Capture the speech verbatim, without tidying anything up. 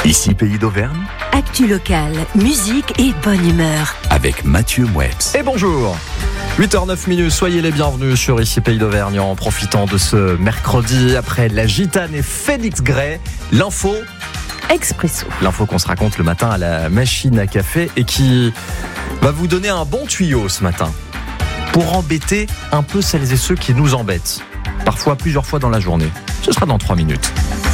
Ici Pays d'Auvergne, actu locale, musique et bonne humeur. avec Mathieu Mouebs. Et bonjour. huit heures neuf minutes, soyez les bienvenus sur Ici Pays d'Auvergne en profitant de ce mercredi après la gitane et Félix Gray. L'info, Expresso. l'info qu'on se raconte le matin à la machine à café et qui va vous donner un bon tuyau ce matin pour embêter un peu celles et ceux qui nous embêtent, parfois plusieurs fois dans la journée. Ce sera dans trois minutes.